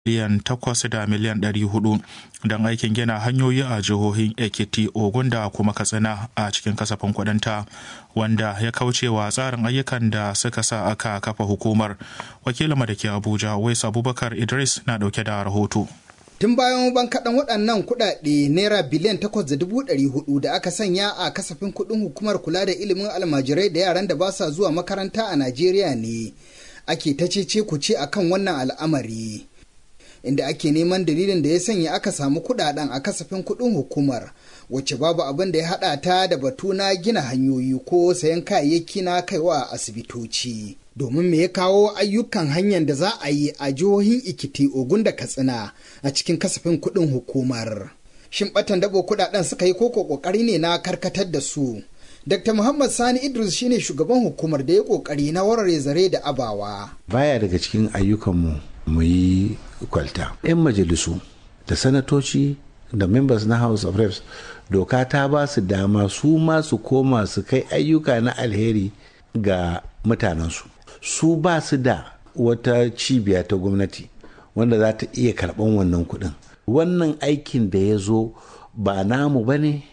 biliyan 8 da miliyan 400 don aikin gina hanyoyi a jihohin Ekiti, Ogun da kuma Katsina a cikin kasafin kuɗinta, wanda ya kaucewa tsarin ayyukan da suka sa aka kafa hukumar. Wakilin da ke Abuja, Wais Abubakar Idris, na ɗauke da rahoto. Tun bayan bankaɗan waɗannan kuɗaɗe naira biliyan 8.400 da aka sanya a kasafin kuɗin hukumar kula da ilimin almajirai da yaran da ba sa zuwa makaranta a Najeriya ne ake ta cece kuce akan wannan al'amari, inda ake neman dalilin da ya sanya aka samu kuɗaɗen a kasafin kuɗin hukumar, wacce babu abin da ya haɗa ta da batu na gina hanyoyi ko sayan kayayyaki na kaiwa a asibitoci. Domin me ya kawo ayyukan hanyar da za a yi a jihohin Ekiti, Ogun da Katsina a cikin kasafin kuɗin hukumar. Shin batan dabo kuɗaɗen suka yi koko ƙoƙari ne na karkatar da su? Dr. Muhammad Sani Idris shine shugaban hukumar da ya ƙoƙari na warware zare da abawa. Baya daga cikin ayyukanmu mu yi kwalta. 'Yan majalisu da sanatoci da members na House of Reps doka ta ba su dama su ma su koma su kai ayyuka na alheri ga mutanensu. Su ba su da wata cibiya ta gwamnati wanda za ta iya karɓan wannan kuɗin. Wannan aikin da ya zo ba namu ba ne,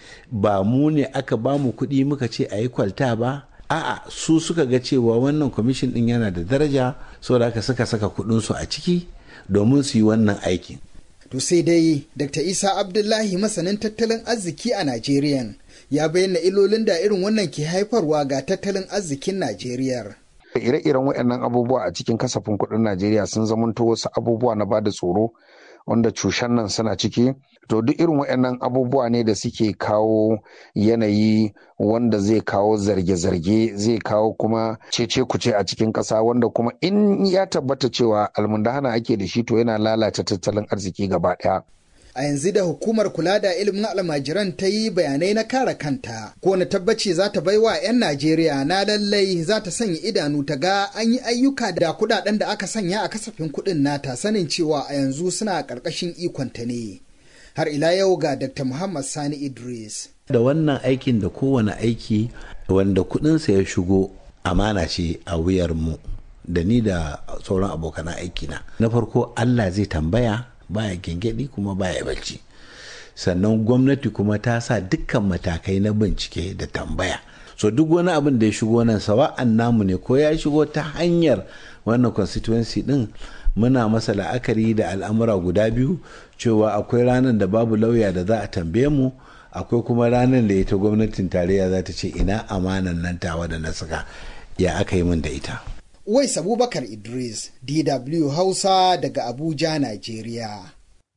ba mu ne aka ba mu kuɗi muka ce a yi kwalta ba, a'a su suka ga cewa wannan kwamishin ɗin yana da daraja, saboda haka suka saka kuɗinsu a ciki domin su yi wannan aikin. To sai dai Dr. Isa Abdullahi, masanin tattalin arziki a Najeriya, ya bayyana ilolin da irin wannan ke haifarwa ga tattalin arzikin Najeriya. Ire-iren waɗannan abubuwa a cikin kasafin kuɗin Najeriya sun zamanto wasu abubuwa na bada tsoro wanda cushen nan suna ciki. To duk irin waɗannan abubuwa ne da suke kawo yanayi wanda zai kawo zarge-zarge, zai kawo kuma cece kuce a cikin ƙasa, wanda kuma in ya tabbata cewa almundahana ake da shi to yana lalata tattalin arziki gaba ɗaya. A yanzu da hukumar kula da ilimin almajiran ta yi bayanai na kare kanta, ko na tabbaci za ta baiwa 'yan Najeriya na lallai za ta sanya idanu ta ga an yi ayyuka da kudaden da aka sanya a kasafin kudin nata, sanin cewa a yanzu suna ƙarƙashin ikonta ne. Har ila yau ga Dr. Muhammad Sani Idris. Da wannan aikin da kowane aiki wanda kudinsa ya shigo amana ce a wuyarmu da ni da sauran abokan aikina. Na farko Allah zai tambaya, baya gengedi kuma baya bacci, sannan gwamnati kuma ta sa dukkan matakai na bincike da tambaya. So duk wani abin da ya shigo nan sawa'an namu ne ko ya shigo ta hanyar wannan constituency din, muna masa la'akari da al'amura guda biyu, cewa akwai ranar da babu lauya da za a tambaye mu, akwai kuma ranar da ita gwamnatin tarayya za ta ce ina amanan nan tawa da na saka ya aka yi min da ita. Wais Abubakar Idris, DW Hausa daga Abuja, Najeriya.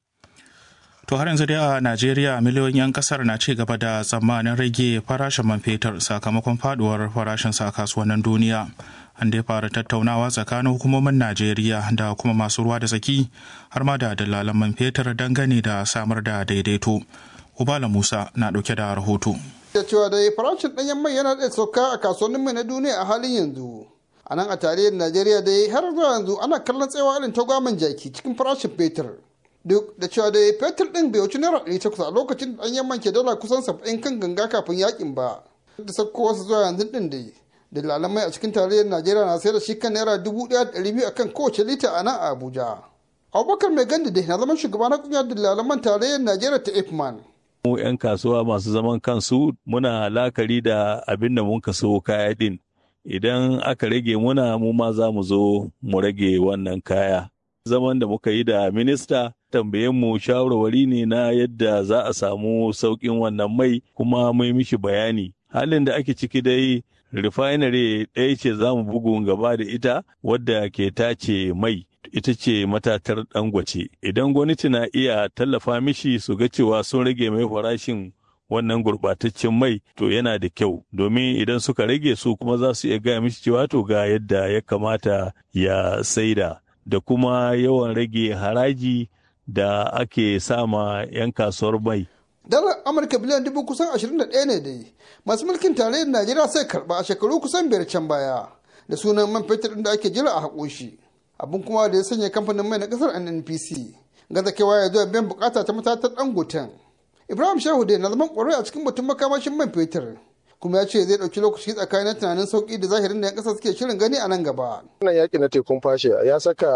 To har yanzu dai a Najeriya miliyoyin 'yan kasar na ci gaba da tsammanin rage farashin man fetur sakamakon faduwar farashin sa kasuwannin duniya. An dai fara tattaunawa tsakanin hukumomin Najeriya da kuma masu ruwa da tsaki har ma da dalalan man fetur dangane da samar da daidaito. Ubala Musa na dauke da rahoto. Da cewa da farashin ɗanyen mai yana da sauka a kasuwannin mai na duniya a halin yanzu. A nan a tarayyar Najeriya dai har zuwa yanzu ana kallon tsayawa irin tagwamin jaki cikin farashin fetur. Duk da cewa da fetur ɗin bai wuce naira 800 a lokacin da ɗanyen man ke dala kusan 70 kan ganga kafin yakin ba. Da sauko wasu zuwa yanzu ɗin dai. Dalalan mai a cikin tarayyar Najeriya na sayar da shi kan naira 1,200 a kan kowace lita a nan a Abuja. Abubakar Mai Gandi dai na zaman shugaba na kungiyar dalalan man tarayyar Najeriya ta IFMAN. Mu 'yan kasuwa masu zaman kansu muna la'akari da abin da mun kaso kaya din. Idan aka rage muna mu ma za mu zo mu rage wannan kaya. Zaman da muka yi da minista tambayen mu shawarwari ne na yadda za a samu sauƙin wannan mai, kuma mai mishi bayani. Halin da ake ciki dai refinery ɗaya ce za mu bugu gaba da ita wadda ke tace mai. Ita ce matatar Dangote. Idan gwamnati na iya tallafa mishi su ga cewa sun rage mai farashin wannan gurɓataccen mai, to yana da kyau, domin idan suka rage su kuma za su iya gaya mishi cewa to ga yadda ya kamata ya saida, da kuma yawan rage haraji da ake sama 'yan kasuwar mai. Dalar Amurka biliyan kusan 21 ne dai masu mulkin tarayyar Najeriya sai karba a shekaru kusan 5 can baya da sunan man fetur da ake jira a haƙo shi. Abin kuma da ya sanya kamfanin mai na ƙasar NNPC gaza kewa ya zuwa biyan bukata ta matatar Dangoten. Ibrahim Shehu dai na zaman ƙwarai a cikin batun makamashin man fetur, kuma ya ce zai ɗauki lokaci tsakanin tunanin sauƙi da zahirin da 'yan ƙasa suke shirin gani a nan gaba. Wannan yaƙi na tekun fashe ya saka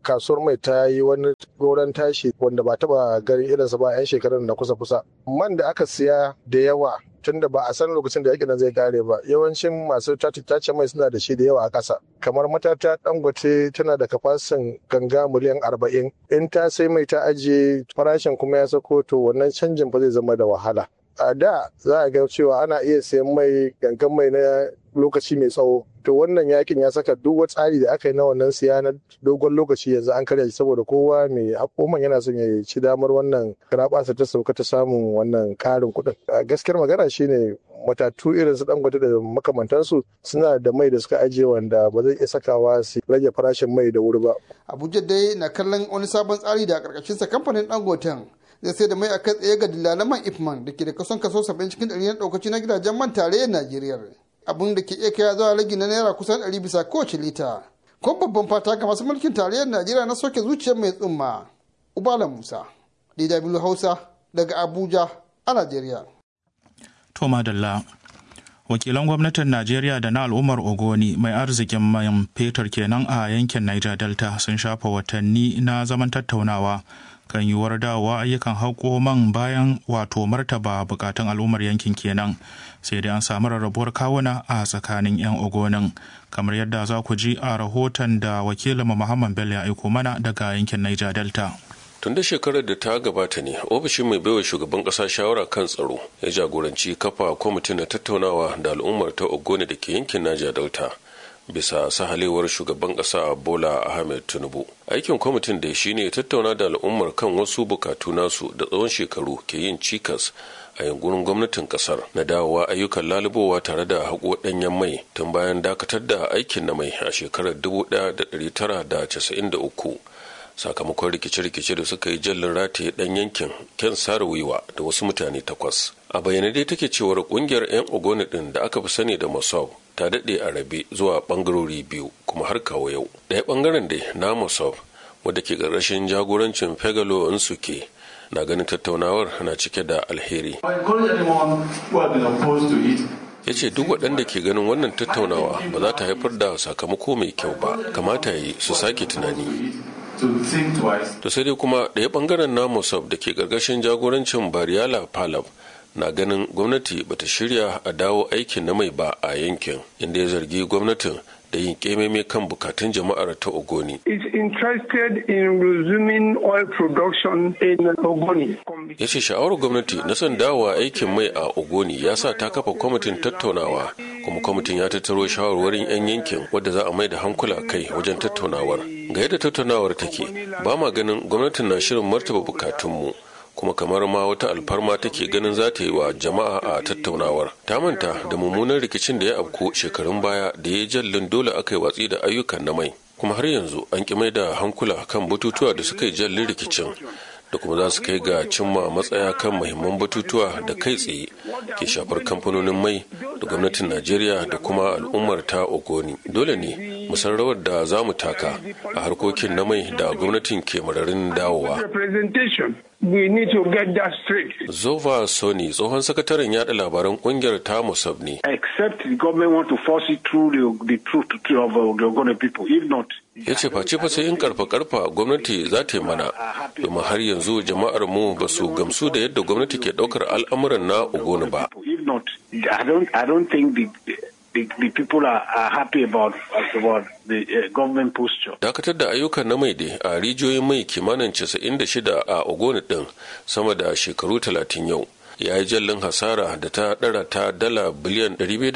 kasuwar mai ta yi wani goron tashi wanda ba taba ganin irinsa ba 'yan shekarun da kusa. Man da aka siya da yawa tunda ba a san lokacin da yakin nan zai kare ba, yawancin masu tace mai suna da shi da yawa a ƙasa. Kamar matata Dangote tana da kafasin ganga miliyan 40, in ta sai mai ta ajiye farashin kuma ya sako, to wannan canjin ba zai zama da wahala. A da za a ga cewa ana iya sayan mai gangan mai na lokaci mai tsawo, to wannan yakin ya saka duk wani tsari da aka yi na wannan siya na dogon lokaci yanzu an karya shi, saboda kowa mai hakoman yana son ya ci damar wannan karabasa ta sauka ta samun wannan karin kuɗin. Gaskiyar magana shine matatu irin su Dangote da makamantansu suna da mai da suka ajiye wanda ba zai iya sakawa su rage farashin mai da wuri ba. Abuja dai na kallon wani sabon tsari da a karkashin sa kamfanin Dangoten zai sai da mai a kai tsaye ga dillalan man Ipman da ke da kaso 70 cikin 100 na daukaci na gidajen man tarayyar Najeriya. Abin da ke iya kai zuwa ragi na naira kusan 100 bisa kowace lita. Ko babban fata ga masu mulkin tarayyar Najeriya na soke zuciyar mai tsumma. Ubala Musa, DW Hausa daga Abuja a Najeriya. To madalla. Wakilan gwamnatin Najeriya da na al'ummar Ogoni mai arzikin man fetur kenan a yankin Niger Delta sun shafa watanni na zaman tattaunawa kan yiwuwar dawowa ayyukan haƙo man bayan wato martaba bukatun al'ummar yankin kenan, sai dai an samu rarrabuwar kawuna a tsakanin 'yan Ogonin, kamar yadda za ku ji a rahoton da wakilin Muhammad Bello ya aiko mana daga yankin Niger Delta. Tun da shekarar da ta gabata ne ofishin mai baiwa shugaban kasa shawara kan tsaro ya jagoranci kafa kwamitin na tattaunawa da al'ummar ta Ogoni da ke yankin Niger Delta bisa sahalewar shugaban kasa Bola Ahmed Tinubu. Aikin kwamitin da shine tattauna da al'ummar kan wasu bukatu nasu da tsawon shekaru ke yin cikas a yankunan gwamnatin kasar na dawowa ayyukan lalubowa tare da haƙo ɗanyen mai tun bayan dakatar da aikin na mai a shekarar 1993 sakamakon rikice-rikice da suka yi jallin rataye ɗan yankin Ken Saro-Wiwa da wasu mutane 8. A bayyane dai take cewar ƙungiyar 'yan Ogoni ɗin da aka fi sani da Mossab ta daɗe a rabe zuwa ɓangarori biyu kuma har kawo yau. Ɗaya ɓangaren dai na Mossab wadda ke ƙarƙashin jagorancin Fegalo Nsuke na ganin tattaunawar na cike da alheri. Ya ce duk waɗanda ke ganin wannan tattaunawa ba za ta haifar da sakamako mai kyau ba, kamata yi su sake tunani. To sai dai kuma ɗaya ɓangaren na Mossab da ke ƙarƙashin jagorancin Bariala Palab na ganin gwamnati bata shirya a dawo aikin na mai ba a yankin, inda ya zargi gwamnatin da yin kememe kan bukatun jama'ar ta Ogoni. Ya ce sha'awar gwamnati na son dawowa aikin mai a Ogoni ya sa ta kafa kwamitin tattaunawa, kuma kwamitin ya tattaro shawarwarin 'yan yankin wadda za a mai da hankula kai wajen tattaunawar. Ga yadda tattaunawar take, ba ma ganin gwamnatin na shirin martaba bukatunmu, kuma kamar ma wata alfarma take ganin za ta yi wa jama'a a tattaunawar. Ta manta da mummunan rikicin da ya afko shekarun baya da ya jallin dole aka yi watsi da ayyukan na mai, kuma har yanzu an ki mai da hankula kan batutuwa da suka yi jallin rikicin da kuma za su kai ga cimma matsaya kan muhimman batutuwa da kai tsaye ke shafar kamfanonin mai da gwamnatin Najeriya da kuma al'ummar ta Ogoni. Dole ne mu san rawar da za mu taka a harkokin na mai da gwamnatin ke mararin dawowa. We need to get that straight. Zova Soni, tsohon sakataren yada labaran kungiyar ta Mossab ne. Except the government want to force it through the truth of the Ogoni people. If not, ya ce face fa sai in karfa gwamnati za ta yi mana, domin har yanzu jama'ar mu ba su gamsu da yadda gwamnati ke daukar al'amuran na Ogoni ba. If not, I don't think the people are happy about the government posture. Dakatar da ayyukan na mai dai a rijiyoyin mai kimanin 96 a Ogoni din sama da shekaru 30 yau. Ya yi jallin hasara da ta ɗara ta dala biliyan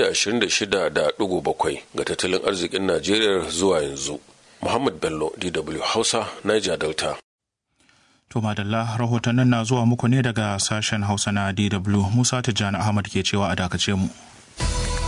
226.7 ga tattalin arzikin Najeriya zuwa yanzu. Muhammad Bello, DW Hausa, Niger Delta. To madalla, rahotannin na zuwa muku ne daga sashen Hausa na DW. Musa Tijjani Ahmad ke cewa a dakace mu.